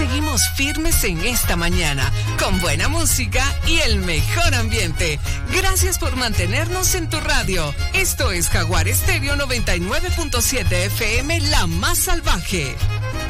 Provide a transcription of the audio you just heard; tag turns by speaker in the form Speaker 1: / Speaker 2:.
Speaker 1: seguimos firmes en esta mañana, con buena música y el mejor ambiente. Gracias por mantenernos en tu radio. Esto es Jaguar Estéreo 99.7 FM, la más salvaje.